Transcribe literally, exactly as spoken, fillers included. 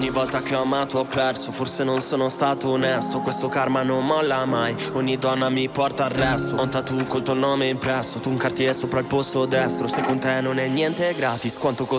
Ogni volta che ho amato ho perso, forse non sono stato onesto. Questo karma non molla mai, ogni donna mi porta al resto. Ho un tattoo col tuo nome impresso, tu un Cartier sopra il polso destro. Se con te non è niente gratis, quanto costa